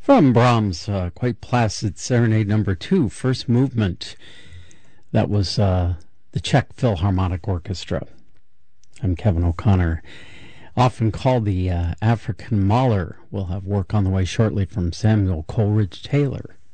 From Brahms' quite placid Serenade Number 2, first movement. That was the Czech Philharmonic Orchestra. I'm Kevin O'Connor, often called the African Mahler. We'll have work on the way shortly from Samuel Coleridge Taylor.